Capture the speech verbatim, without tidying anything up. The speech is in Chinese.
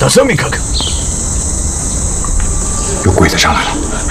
到生命看看。 有鬼子上来了。